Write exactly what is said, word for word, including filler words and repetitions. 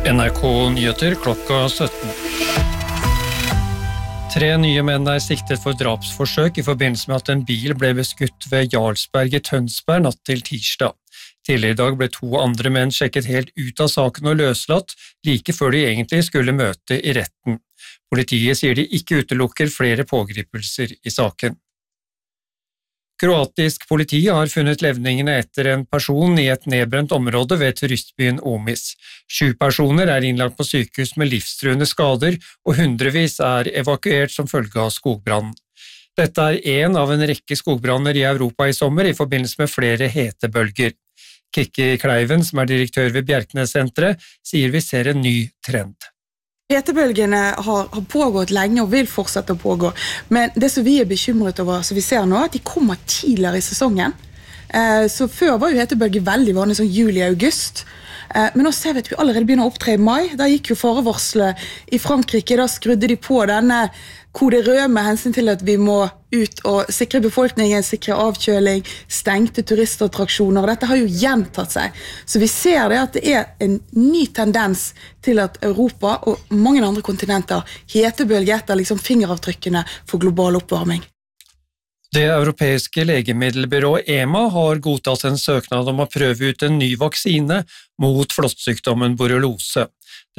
N R K Nyheter klokka sytten. Tre nye menn er siktet for drapsforsøk i forbindelse med at en bil ble beskutt ved Jarlsberg i Tønsberg natt til tirsdag. Tidligere i dag ble to andre menn sjekket helt ut av saken og løslatt, like før de egentlig skulle møte i retten. Politiet sier de ikke utelukker flere pågripelser i saken. Kroatisk politi har funnet levningene etter en person i et nedbrent område ved turistbyen Omis. Sju personer er innlagt på sykehus med livstruende skader, og hundrevis er evakuert som følge av skogbrann. Dette er en av en rekke skogbranner i Europa i sommer i forbindelse med flere hetebølger. Kikki Kleiven, som er direktør ved Bjerknessenteret, sier vi ser en ny trend. Hetebølgene har, har pågått lenge og vil fortsette å pågå, men det som vi er bekymret over, som vi ser nå, at de kommer tidligere i sesongen. Eh, så før var jo hetebølge veldig vanlig, sånn juli-august, eh, men nå ser vi at vi allerede begynner å opptre i mai. Da gikk jo farevarselet i Frankrike, da skrudde de på denne kode rød med hensyn til at vi må ut og sikre befolkningen, sikre avkjøling, stengte turistattraksjoner, og dette har jo gjentatt seg. Så vi ser det at det er en ny tendens til at Europa og mange andre kontinenter hetebølger etter liksom fingeravtrykkene for global oppvarming. Det europeiske legemiddelbyrået EMA har godtatt en søknad om å prøve ut en ny vaksine mot flåttsykdommen borreliose.